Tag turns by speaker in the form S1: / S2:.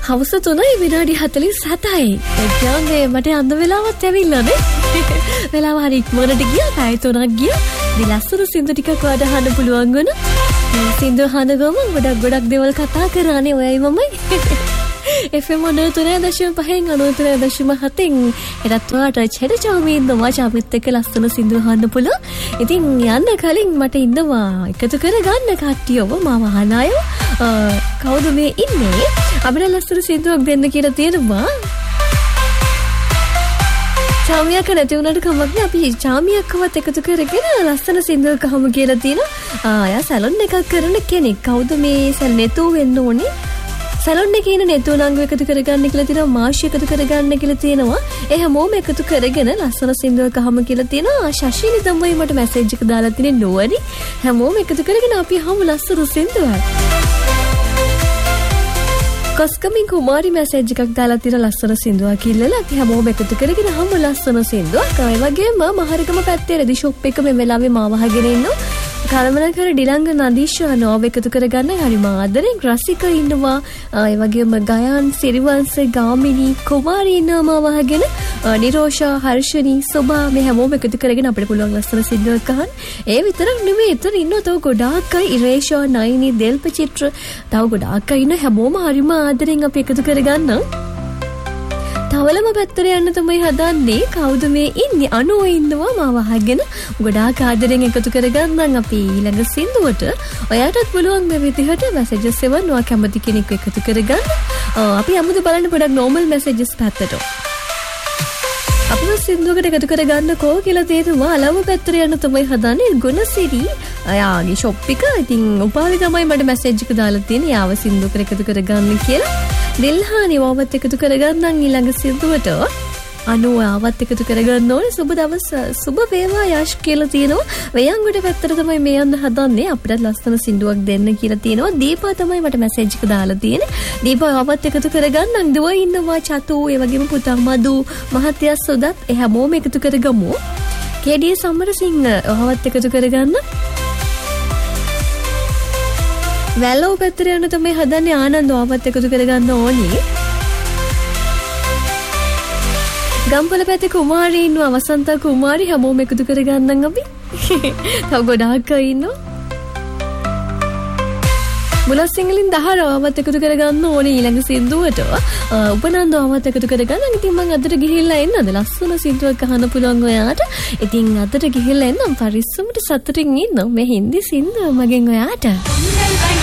S1: හවස 3:47යි. ඒ කියන්නේ මට යන්න වෙලාවත් ඇවිල්ලානේ. වෙලාව හරි ඉක්මනට ගියා. පැය 3ක් ගියා. මේ ලස්සන සින්දු ටිකක් ඔයාලට අහන්න පුළුවන් වුණා. සින්දු අහන ගමන් ගොඩක් දේවල් කතා කරානේ ඔයයි මමයි. FM 93.5 93.7 එදත් ඔයාලට ඡෙඩ චාමී ඉන්නවා. චාමිත් එක්ක ලස්සන සින්දු අහන්න පුළුවන්. ඉතින් යන්න කලින් මට ඉන්නවා එකතු කරගන්න කට්ටියව මාව අහන අය. කවුද මේ ඉන්නේ? අපිට ලස්සන සින්දුවක් දෙන්න කියලා තියෙනවා. චාමියක් නැති වුණාට කමක් නෑ. අපි චාමියක්වත් එකතු කරගෙන ලස්සන සින්දුවක් අහමු කියලා තියෙනවා. ආ සැලොන් එකක් කරන කෙනෙක්. කවුද මේ සැලනේතු වෙන්න ඕනේ? සැලොන් එකේ ඉන්න නෙතු නංගු එකතු කරගන්න කියලා තියෙනවා. මාෂි එකතු කරගන්න කියලා තියෙනවා. ඒ හැමෝම එකතු කරගෙන ලස්සන සින්දුවක් අහමු කියලා තියෙනවා. ශෂිනි තමයි මට මැසේජ් එක දාලා තියෙන්නේ නෝවනි. හැමෝම එකතු කරගෙන අපි අහමු ලස්සන සින්දුවක්. කොස්කමින් කුමාරි මැසේජ් එකක් දාලා තියෙන ලස්සන සින්දුවක් ඉල්ලලා අපි හැමෝම එකතු කරගෙන අහමු ලස්සන සින්දුවක්. ඒ වගේම මහරගම පැත්තේ රෙදි ෂොප් එක මේ වෙලාවේ මාව අහගෙන ඉන්නවා. කලමනකර ඩිලංග නදීෂා නෝව එකතු කරගන්න හරි ආදරෙන් රසික ඉන්නවා. ඒ වගේම ගයන් සිරිවංශ ගාමිණී කුමාරී ඉන්නවා වහගෙන නිරෝෂා හර්ෂණී සෝභා මේ හැමෝම එකතු කරගෙන අපිට පුළුවන් ලස්සන සින්දුවක් අහන්න. ඒ විතරක් නෙමෙයි එතන ඉන්නව තව ගොඩාක් අය ඉරේෂා නයිනි දෙල්ප චිත්‍ර තව ගොඩාක් අය ඉන්න හැමෝම හරිම ආදරෙන් අපි එකතු කරගන්න. තවලම පැත්තට යන්න තමයි හදන්නේ. කවුද මේ ඉන්නේ? අනෝ ඉන්නවා මාව අහගෙන ගොඩාක් ආදරෙන් එකතු කරගන්නම් අපි ඊළඟ සින්දුවට. ඔයාටත් පුළුවන් මේ විදිහට මැසේජස් එවන්න කැමති කෙනෙක් එකතු කරගන්න. අපි යමුද බලන්න පොඩක් නෝමල් මැසේජස් පැත්තට. අපිව සින්දුවකට එකතු කරගන්න කෝ කියලා තියෙනවා. අලව පැත්තට යන්න තමයි හදන්නේ. ගුණසිරි අයාගේ ෂොප් එක. ඉතින් උපාලි තමයි මට මැසේජ් එක දාලා තියෙන්නේ. යාව සින්දුවකට එකතු කරගන්න කියලා. දිල්හානි වවත් එකතු කරගන්නම් ඊළඟ සින්දුවට. අනුව ආවත් එකතු කරගන්න ඕනේ. සුබ දවස සුබ වේවා යශ් කියලා තියෙනවා. වයංගොඩ පැත්තට තමයි මේ යන්න හදන්නේ. අපිට ලස්සන සින්දුවක් දෙන්න කියලා තියෙනවා. දීපා තමයි මට මැසේජ් එක දාලා තියෙන්නේ. දීපා ආවත් එකතු කරගන්නම්. දුව ඉන්නවා චතු ඒ වගේම පුතා මදු මහත්ය සුදත් ඒ හැමෝම එකතු කරගමු. කේඩී සමරසිංහ ආවත් එකතු කරගන්න. වැලෝ පැත්තට යන තමයි හදන්නේ. ආනන්ද ආවත් එකතු කරගන්න ඕනේ. ගම්පල පැත්තේ කුමාරී ඉන්නවා. වසන්ත කුමාරී හැමෝම එකතු කරගන්නම් අපි. තව ගොඩාක් අය ඉන්නවා. මුලස් සිංහලින් 10 ආවත් එකතු කරගන්න ඕනේ ඊළඟ සින්දුවට. උපනන්ද ආවත් එකතු කරගන්න. ඉතින් මම අදට ගිහිල්ලා එන්නද ලස්සන සින්දුවක් අහන්න පුළුවන් ඔයාට. ඉතින් අදට ගිහිල්ලා එන්නම් පරිස්සමට සතුටින් ඉන්න මේ හින්දි සින්දුව මගෙන් ඔයාට.